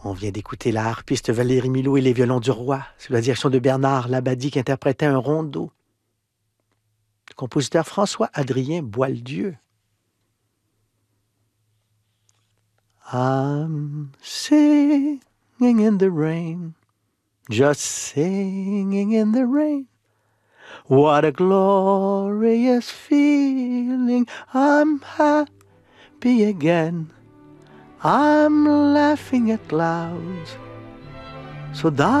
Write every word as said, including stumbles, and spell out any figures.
On vient d'écouter la harpiste Valérie Milot et les violons du roi, sous la direction de Bernard Labadie qui interprétait un rondo. Le compositeur François-Adrien Boieldieu. I'm singing in the rain, just singing in the rain. What a glorious feeling, I'm happy again. I'm laughing at clouds so dark.